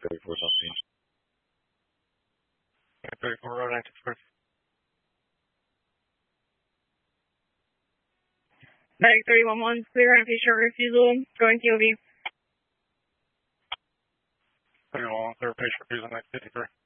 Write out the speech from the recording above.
34 something. 34 road active first. Medic 311, clear on patient refusal, going TOV. 311, clear patient refusal, next 53.